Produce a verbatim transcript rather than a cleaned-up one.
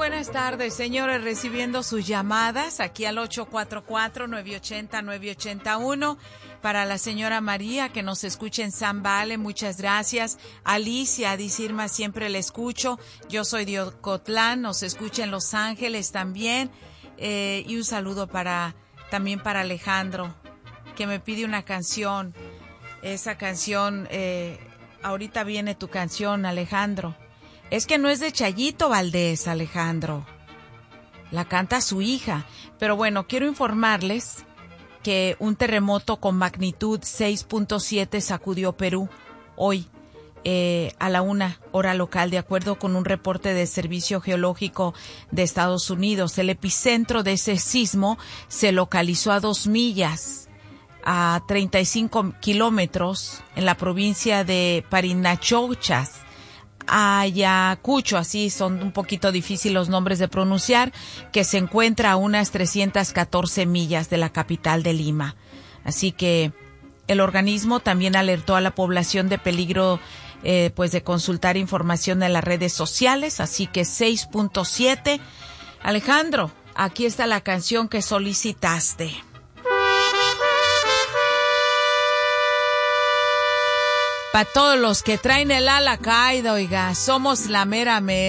buenas tardes, señores, recibiendo sus llamadas aquí al ocho cuatro cuatro, nueve ocho cero, nueve ocho uno. Para la señora María, que nos escucha en San Vale, muchas gracias. Alicia, dice Irma, siempre le escucho. Yo soy de Ocotlán, nos escucha en Los Ángeles también. Eh, y un saludo para también para Alejandro, que me pide una canción. Esa canción, eh, ahorita viene tu canción, Alejandro. Es que no es de Chayito Valdés, Alejandro. La canta su hija. Pero bueno, quiero informarles que un terremoto con magnitud seis punto siete sacudió Perú hoy eh, a la una hora local, de acuerdo con un reporte del Servicio Geológico de Estados Unidos. El epicentro de ese sismo se localizó a dos millas, a treinta y cinco kilómetros, en la provincia de Parinacochas, Ayacucho, así son un poquito difíciles los nombres de pronunciar, que se encuentra a unas trescientas catorce millas de la capital de Lima. Así que el organismo también alertó a la población de peligro eh, pues de consultar información en las redes sociales, así que seis punto siete. Alejandro, aquí está la canción que solicitaste. Para todos los que traen el ala caída, oiga, somos la mera mera.